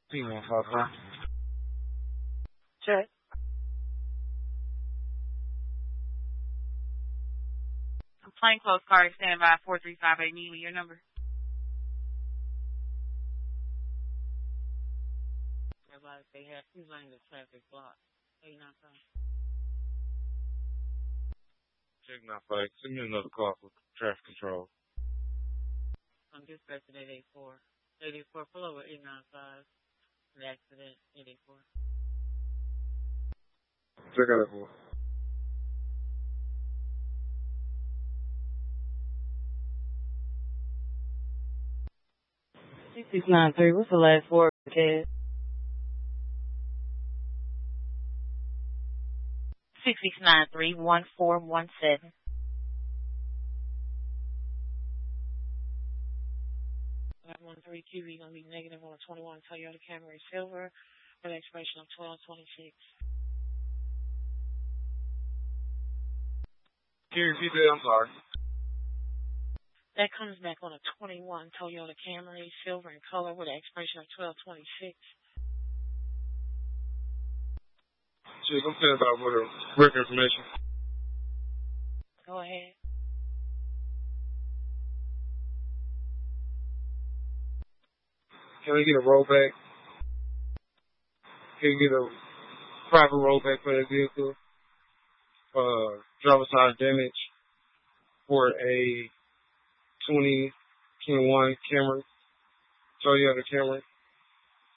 P155. Check. Plainclothes car, stand by 4358. Need me your number. Everybody say, yeah, he's running the traffic block. 895. Check 95. Send me another call for traffic control. I'm dispatching 884. 884, pull over 895. An accident, 884. Check out that boy. 6693, what's the last four, kid? 6693-1417. 513 QV gonna be negative on a 21 Toyota Camry Silver with an expiration of 12/26. Can you repeat that? I'm sorry. That comes back on a 21 Toyota Camry Silver in color with an expiration of 12/26. Check, I'm saying about with the record information. Go ahead. Can we get a rollback? Can you get a private rollback for that vehicle? Driver side damage for a 2021 Camry, Toyota Camry.